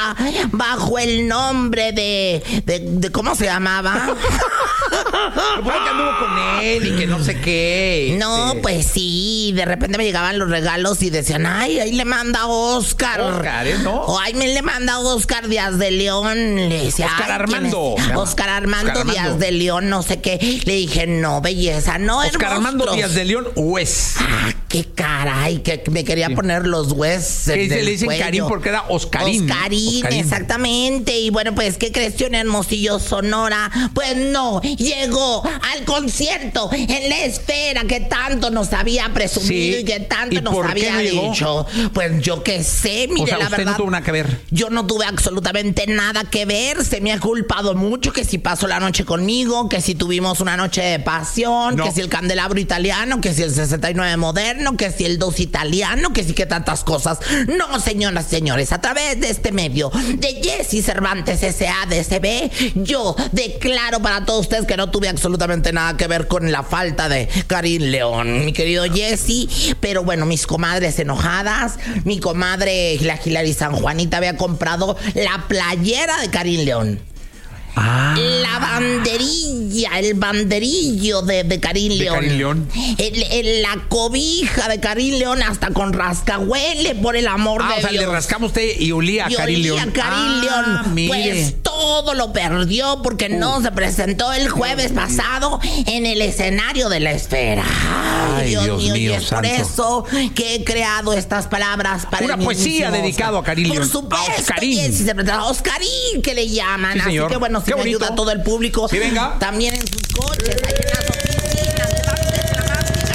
sonora bajo el nombre de ¿cómo se llamaba? Pues que anduvo con él y que no sé qué. No, pues sí, de repente me llegaban los regalos y decían, ay, ahí le manda Oscar. Oscar, ¿no? O ahí me le manda Oscar Díaz de León. Le decía, Oscar Armando. Oscar Armando Díaz de León, no sé qué. Le dije, no, belleza, no, Oscar Armando Díaz de León, Wes. Ah, qué caray, que me quería poner los Wes. Que le dicen cuello. Karim porque era Oscarín. Oscarín, exactamente. Y bueno, pues, ¿qué creció en Hermosillo, Sonora? Pues no, llegó al concierto en la Esfera que tanto nos había presumido y que tanto nos había dicho. Pues yo qué sé, mire, la verdad. No tuvo nada que ver. Yo no tuve absolutamente nada que ver. Se me ha culpado mucho que si pasó la noche conmigo, que si tuvimos una noche de pasión, que si el candelabro italiano, que si el 69 moderno, que si el 2 italiano, que si que tantas cosas. No, señoras y señores, a través de este medio de Jessy Cervantes SADCB, yo declaro para todos ustedes que no tuve absolutamente nada que ver con la falta de Karim León, mi querido Jessy. Pero bueno, mis comadres enojadas, mi comadre la Hilary San Juanita había comprado la playera de Karim León. La banderilla, el banderillo de Karim León. La cobija de Karim León, hasta con rascahuele, por el amor de Dios. O sea, le rascamos usted y olía a Karim León. Mire. Pues todo lo perdió porque no se presentó el jueves pasado en el escenario de la Esfera. Ay, Dios mío, y es por eso que he creado estas palabras para una poesía dedicada a Karim León. Por supuesto, Oscarín, que le llaman. Sí, señor. Así que bueno, si me ayuda a todo el público. Sí, venga. También en sus coches, ahí en las oficinas, levanten la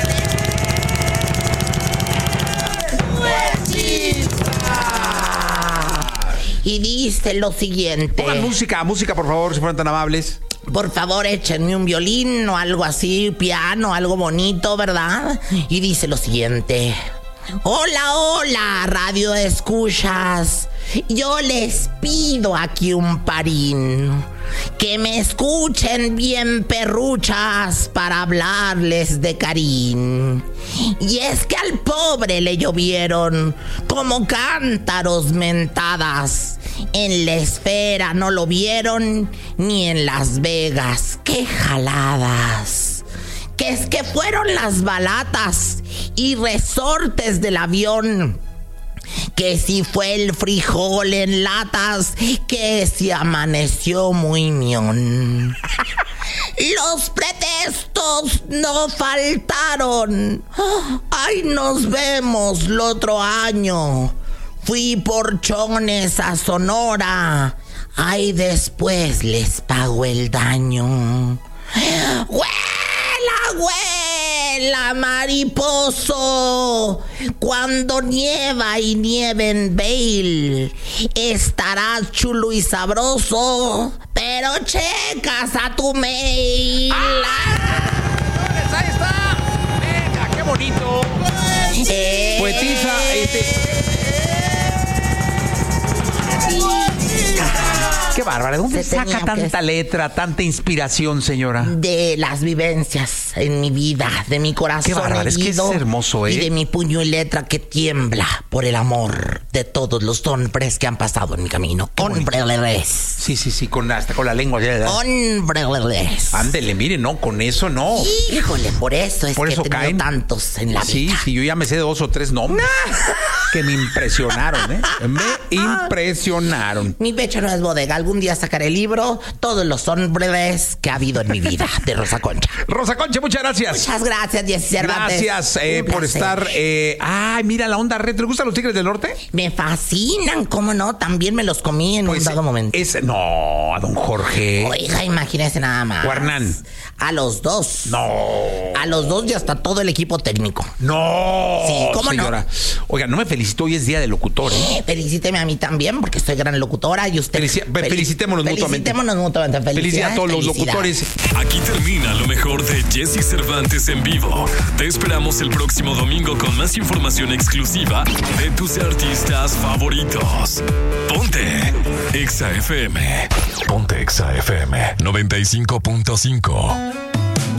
máquina. Y dice lo siguiente. Pongan música, por favor, si fueran tan amables. Por favor, échenme un violín o algo así, piano, algo bonito, ¿verdad? Y dice lo siguiente. Hola, radio escuchas. Yo les pido aquí un parín. Que me escuchen bien, perruchas, para hablarles de Karim. Y es que al pobre le llovieron como cántaros mentadas. En la Esfera no lo vieron ni en Las Vegas. ¡Qué jaladas! Que es que fueron las balatas y resortes del avión. Que si fue el frijol en latas, que si amaneció muy mión. Los pretextos no faltaron. Ay, nos vemos el otro año. Fui por chones a Sonora. Ay, después les pago el daño. ¡Huela, mariposo! Cuando nieva y nieve en Vail, estará chulo y sabroso, pero checas a tu mail. Ahí está. Venga, qué bonito. Poetisa, Qué bárbara. ¿De dónde saca tanta letra, tanta inspiración, señora? De las vivencias en mi vida, de mi corazón. Qué bárbara, es que es hermoso, ¿eh? Y de mi puño y letra que tiembla por el amor de todos los hombres que han pasado en mi camino. Hombres. Sí, hasta con la lengua. Hombres. Ándele, mire, no, con eso no. Híjole, por eso es que he tenido tantos en la vida. Sí, yo ya me sé 2 o 3 nombres. Que me impresionaron, ¿eh? Me impresionaron. Mi pecho no es bodega. Algún día sacaré el libro Todos los hombres que ha habido en mi vida, de Rosa Concha. Rosa Concha, muchas gracias. Muchas gracias, Jessy Cervantes. Gracias por estar. Ay, mira la onda retro. ¿Te gustan los Tigres del Norte? Me fascinan, ¿cómo no? También me los comí en un dado momento. No, a don Jorge. Oiga, imagínese nada más. Guarnán. A los dos. No. A los dos y hasta todo el equipo técnico. No. Sí, ¿cómo señora? no? Oiga, no me felicitó, hoy es día de locutor, ¿eh? Felicíteme a mí también, porque soy gran locutora y usted. Felicitémonos mutuamente. Felicidades a todos los locutores. Aquí termina lo mejor de Jessy Cervantes en vivo. Te esperamos el próximo domingo con más información exclusiva de tus artistas favoritos. Ponte Exa FM. Ponte Exa FM 95.5.